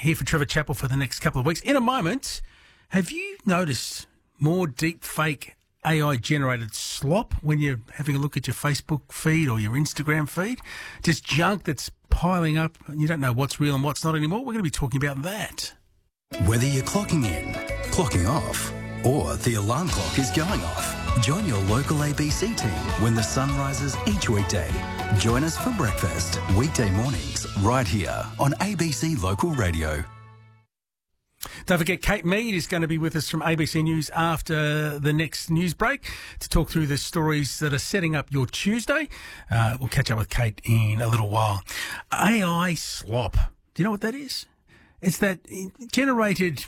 here for Trevor Chappell for the next couple of weeks. In a moment, have you noticed more deep fake AI-generated slop when you're having a look at your Facebook feed or your Instagram feed? Just junk that's piling up and you don't know what's real and what's not anymore. We're going to be talking about that. Whether you're clocking in, clocking off, or the alarm clock is going off, join your local ABC team when the sun rises each weekday. Join us for breakfast, weekday mornings, right here on ABC Local Radio. Don't forget, Kate Mead is going to be with us from ABC News after the next news break to talk through the stories that are setting up your Tuesday. We'll catch up with Kate in a little while. AI slop. Do you know what that is? It's that generated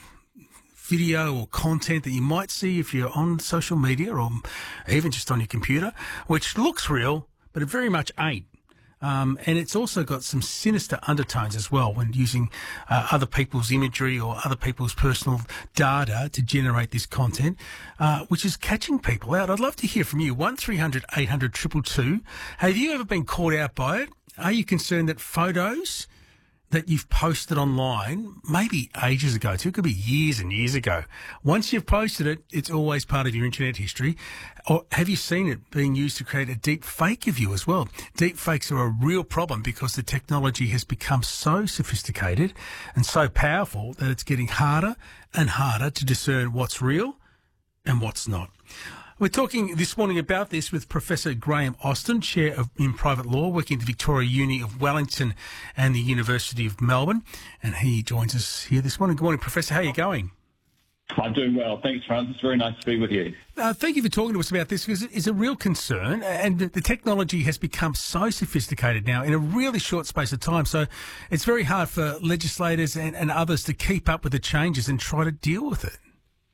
video or content that you might see if you're on social media or even just on your computer, which looks real, but it very much ain't. And it's also got some sinister undertones as well when using other people's imagery or other people's personal data to generate this content, which is catching people out. I'd love to hear from you. 1300 800 222. Have you ever been caught out by it? Are you concerned that photos that you've posted online, maybe ages ago too, it could be years and years ago, once you've posted it, it's always part of your internet history? Or have you seen it being used to create a deep fake of you as well? Deep fakes are a real problem because the technology has become so sophisticated and so powerful that it's getting harder and harder to discern what's real and what's not. We're talking this morning about this with Professor Graham Austin, Chair in Private Law, working at the Victoria Uni of Wellington and the University of Melbourne. And he joins us here this morning. Good morning, Professor. How are you going? I'm doing well. Thanks, Franz. It's very nice to be with you. Thank you for talking to us about this because it's a real concern and the technology has become so sophisticated now in a really short space of time. So it's very hard for legislators and others to keep up with the changes and try to deal with it.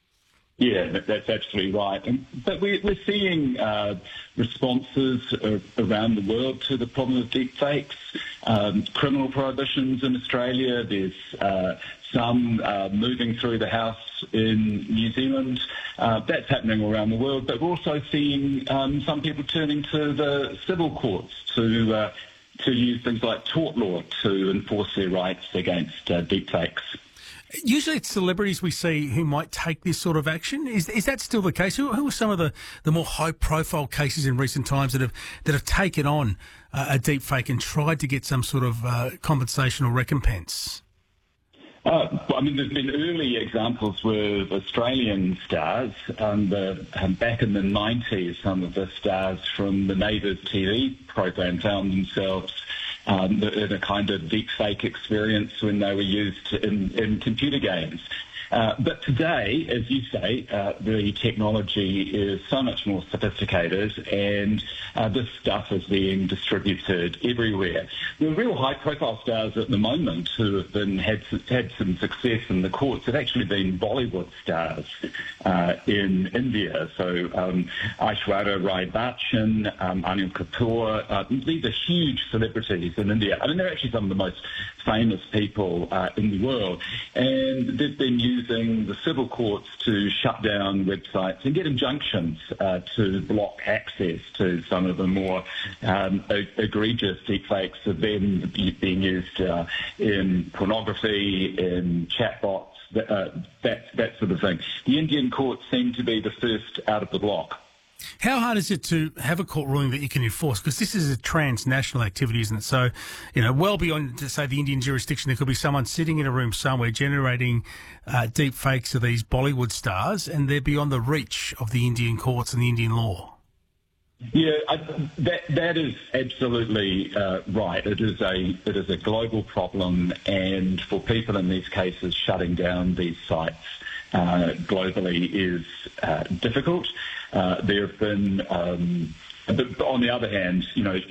Yeah, that's absolutely right. But we're seeing responses around the world to the problem of deepfakes. Criminal prohibitions in Australia. There's some moving through the House in New Zealand. That's happening around the world. But we're also seeing some people turning to the civil courts to use things like tort law to enforce their rights against deepfakes. Usually it's celebrities we see who might take this sort of action. Is that still the case? Who are some of the more high-profile cases in recent times that have taken on a deep fake and tried to get some sort of compensation or recompense? I mean, there's been early examples with Australian stars. Back in the 90s, some of the stars from the Neighbours TV program found themselves in a kind of deep fake experience when they were used in computer games. But today, as you say, the technology is so much more sophisticated and this stuff is being distributed everywhere. The real high-profile stars at the moment who have had some success in the courts have actually been Bollywood stars in India. So Aishwarya Rai Bachchan, Anil Kapoor, these are huge celebrities in India. I mean, they're actually some of the most famous people in the world. And they've been using the civil courts to shut down websites and get injunctions to block access to some of the more egregious deepfakes of them being used in pornography, in chatbots, that sort of thing. The Indian courts seem to be the first out of the block. How hard is it to have a court ruling that you can enforce? Because this is a transnational activity, isn't it? So, well beyond, to say, the Indian jurisdiction, there could be someone sitting in a room somewhere generating deep fakes of these Bollywood stars, and they're beyond the reach of the Indian courts and the Indian law. Yeah, that is absolutely right. It is a global problem, and for people in these cases, shutting down these sites globally is difficult. There have been, but on the other hand,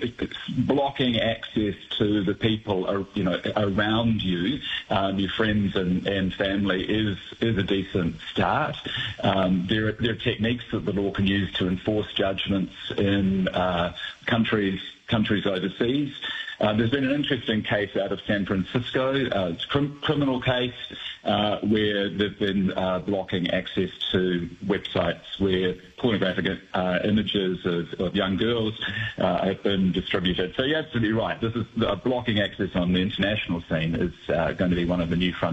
blocking access to the people, around you, your friends and family is a decent start. There are techniques that the law can use to enforce judgments in countries overseas. There's been an interesting case out of San Francisco. It's a criminal case where they've been blocking access to websites where pornographic images of young girls have been distributed. So you're absolutely right. This is blocking access on the international scene is going to be one of the new frontiers.